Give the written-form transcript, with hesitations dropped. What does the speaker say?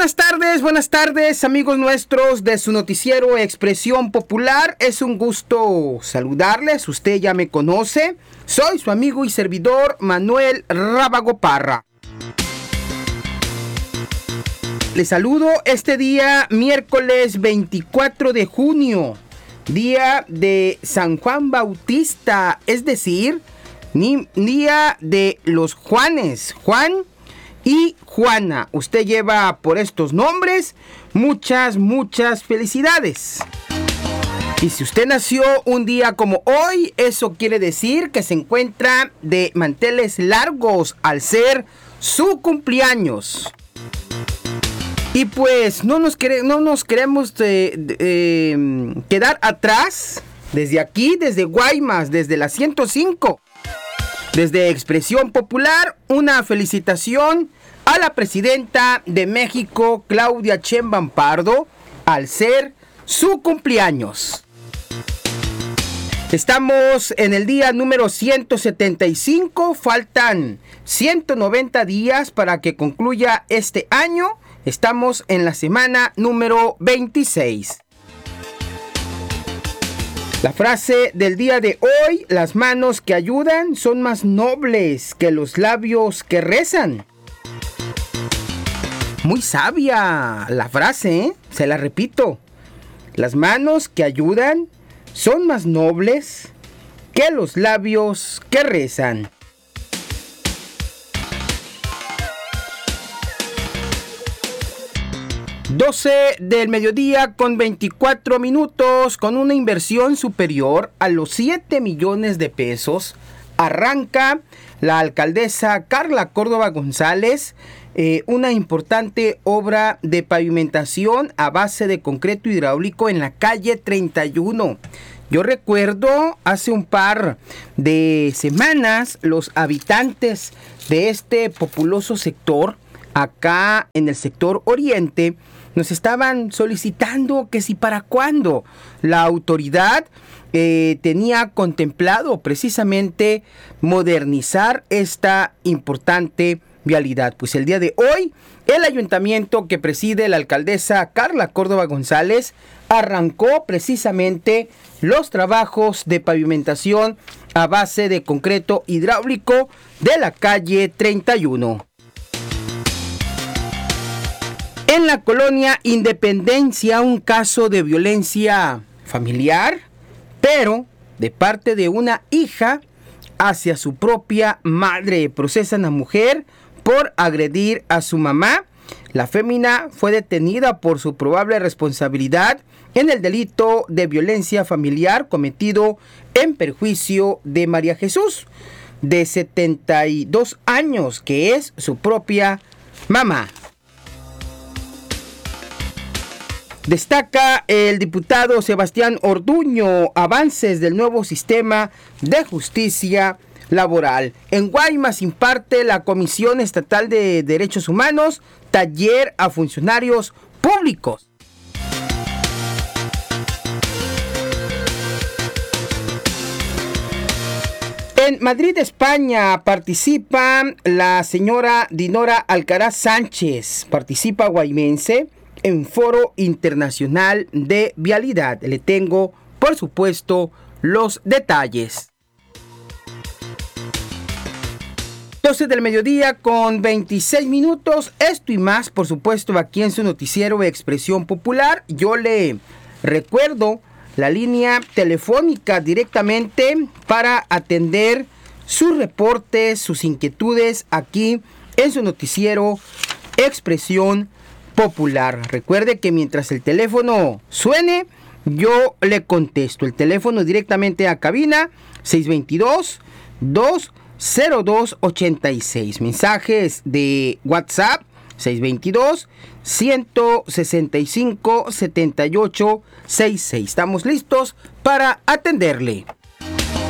buenas tardes, amigos nuestros de su noticiero Expresión Popular. Es un gusto saludarles, usted ya me conoce. Soy su amigo y servidor Manuel Rábago Parra. Les saludo este día, miércoles 24 de junio, día de San Juan Bautista, es decir, día de los Juanes, Juan y Juana. Usted lleva por estos nombres muchas felicidades. Y si usted nació un día como hoy, eso quiere decir que se encuentra de manteles largos al ser su cumpleaños. Y pues no nos queremos quedar atrás. Desde aquí, desde Guaymas, desde la 105, desde Expresión Popular, una felicitación a la presidenta de México, Claudia Sheinbaum Pardo, al ser su cumpleaños. Estamos en el día número 175, faltan 190 días para que concluya este año. Estamos en la semana número 26. La frase del día de hoy: las manos que ayudan son más nobles que los labios que rezan. Muy sabia la frase, ¿eh? Se la repito. Las manos que ayudan son más nobles que los labios que rezan. 12 del mediodía con 24 minutos, con una inversión superior a los 7 millones de pesos, arranca la alcaldesa Carla Córdoba González una importante obra de pavimentación a base de concreto hidráulico en la calle 31. Yo recuerdo hace un par de semanas los habitantes de este populoso sector, acá en el sector oriente, nos estaban solicitando que si para cuándo la autoridad tenía contemplado precisamente modernizar esta importante vialidad. Pues el día de hoy, el ayuntamiento que preside la alcaldesa Carla Córdoba González arrancó precisamente los trabajos de pavimentación a base de concreto hidráulico de la calle 31. En la colonia Independencia, un caso de violencia familiar, pero de parte de una hija hacia su propia madre. Procesan a mujer por agredir a su mamá. La fémina fue detenida por su probable responsabilidad en el delito de violencia familiar cometido en perjuicio de María Jesús, de 72 años, que es su propia mamá. Destaca el diputado Sebastián Orduño avances del nuevo sistema de justicia laboral. En Guaymas imparte la Comisión Estatal de Derechos Humanos taller a funcionarios públicos. En Madrid, España, participa la señora Dinora Alcaraz Sánchez, participa guaymense en Foro Internacional de Vialidad. Le tengo, por supuesto, los detalles. 12 del mediodía con 26 minutos. Esto y más, por supuesto, aquí en su noticiero Expresión Popular. Yo le recuerdo la línea telefónica directamente para atender sus reportes, sus inquietudes aquí en su noticiero Expresión Popular. Recuerde que mientras el teléfono suene, yo le contesto. El teléfono directamente a cabina 622-202-86. Mensajes de WhatsApp 622-165-7866. Estamos listos para atenderle.